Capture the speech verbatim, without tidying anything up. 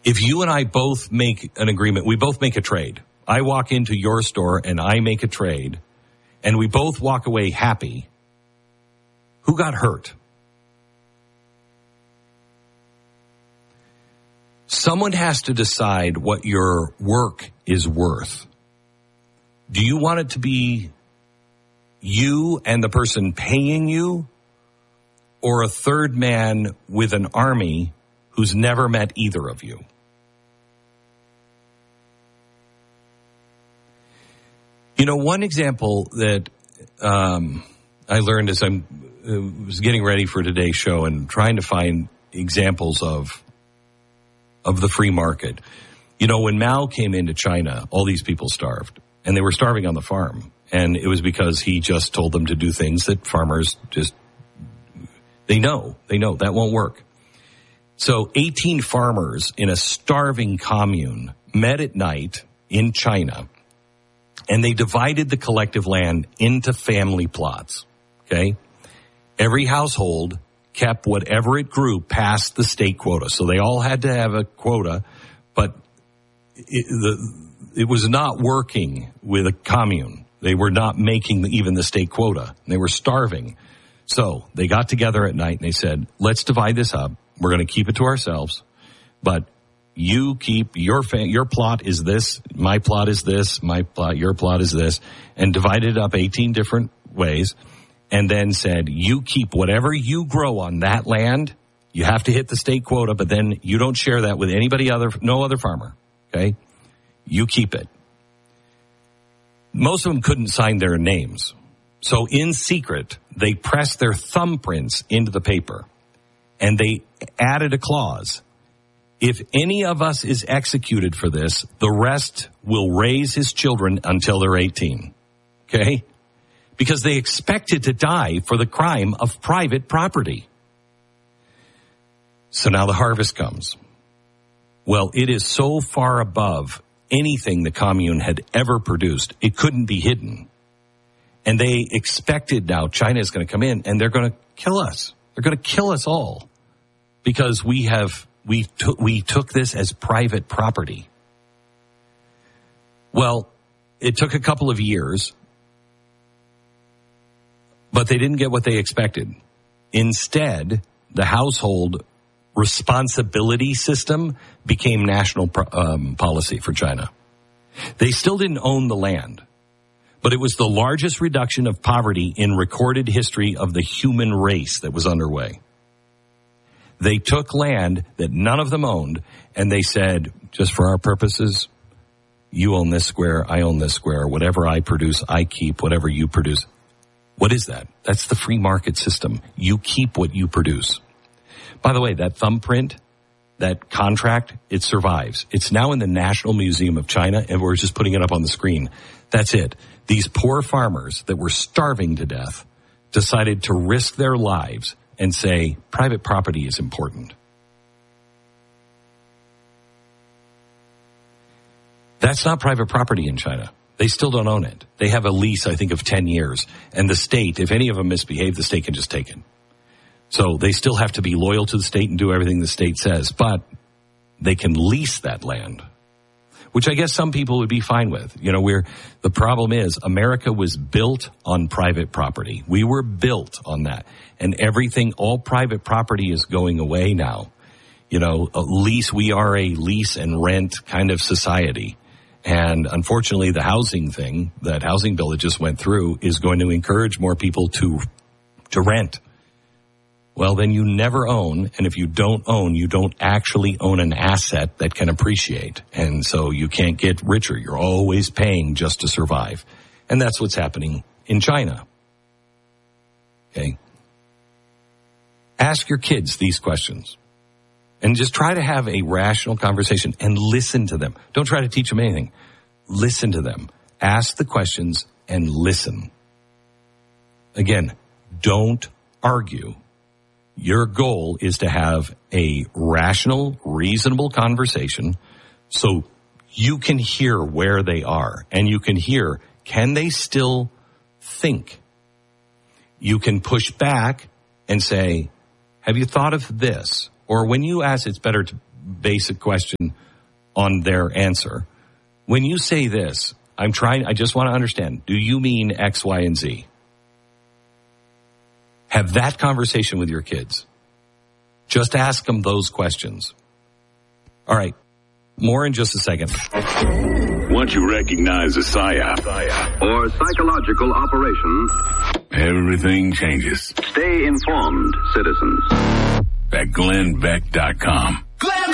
If you and I both make an agreement, we both make a trade. I walk into your store and I make a trade, and we both walk away happy. Who got hurt? Someone has to decide what your work is worth. Do you want it to be you and the person paying you, or a third man with an army who's never met either of you? You know, one example that um, I learned as I uh, was getting ready for today's show and trying to find examples of of the free market. You know, when Mao came into China, all these people starved, and they were starving on the farm. And it was because he just told them to do things that farmers just, they know, they know that won't work. So eighteen farmers in a starving commune met at night in China, and they divided the collective land into family plots, okay? Every household kept whatever it grew past the state quota. So they all had to have a quota, but it, the, it was not working with a commune. They were not making even the state quota. They were starving. So they got together at night and they said, let's divide this up. We're going to keep it to ourselves, but you keep your fa- your plot is this, my plot is this, my plot, your plot is this, and divided it up eighteen different ways, and then said, you keep whatever you grow on that land. You have to hit the state quota, but then you don't share that with anybody other, no other farmer, okay? You keep it. Most of them couldn't sign their names. So in secret, they pressed their thumbprints into the paper, and they added a clause. If any of us is executed for this, the rest will raise his children until they're eighteen. Okay? Because they expected to die for the crime of private property. So now the harvest comes. Well, it is so far above anything the commune had ever produced, it couldn't be hidden. And they expected now China is going to come in and they're going to kill us. They're going to kill us all because we have we took we took this as private property. Well, it took a couple of years, but they didn't get what they expected. Instead, the household responsibility system became national um, policy for China. They still didn't own the land, but it was the largest reduction of poverty in recorded history of the human race that was underway. They took land that none of them owned, and they said, just for our purposes, you own this square, I own this square. Whatever I produce, I keep. Whatever you produce. What is that? That's the free market system. You keep what you produce. By the way, that thumbprint, that contract, it survives. It's now in the National Museum of China, and we're just putting it up on the screen. That's it. These poor farmers that were starving to death decided to risk their lives and say, private property is important. That's not private property in China. They still don't own it. They have a lease, I think, of ten years. And the state, if any of them misbehave, the state can just take it. So they still have to be loyal to the state and do everything the state says. But they can lease that land, which I guess some people would be fine with. You know, we're, the problem is America was built on private property. We were built on that. And everything, all private property is going away now. You know, a lease, we are a lease and rent kind of society. And unfortunately, the housing thing, that housing bill that just went through, is going to encourage more people to to rent. Well, then you never own, and if you don't own, you don't actually own an asset that can appreciate. And so you can't get richer. You're always paying just to survive. And that's what's happening in China. Okay? Ask your kids these questions. And just try to have a rational conversation and listen to them. Don't try to teach them anything. Listen to them. Ask the questions and listen. Again, don't argue. Your goal is to have a rational, reasonable conversation so you can hear where they are. And you can hear, can they still think? You can push back and say, have you thought of this? Or when you ask, it's better to basic question on their answer. When you say this, I'm trying, I just want to understand, do you mean X, Y, and Z? Have that conversation with your kids. Just ask them those questions. All right. More in just a second. Once you recognize a psyop or psychological operation, everything changes. Stay informed, citizens. At Glenn Beck dot com.